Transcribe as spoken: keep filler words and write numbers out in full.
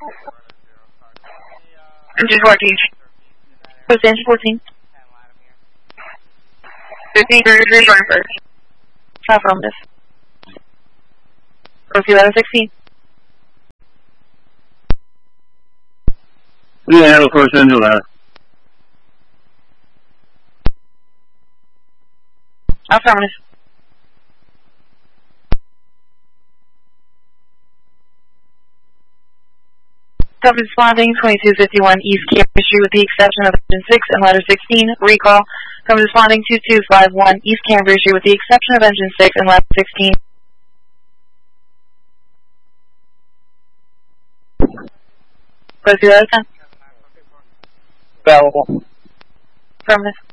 Engine fourteen. Post engine fourteen. fifteen, three, join first. Affirmative. Proceed letter sixteen. We didn't have a first engine ladder. Affirmative. Cover responding twenty-two fifty-one East Cambridge Street with the exception of engine six and ladder sixteen. Recall. Cover responding two two five one East Cambridge Street with the exception of engine six and ladder sixteen. Proceed letter ten. Available. Affirmative.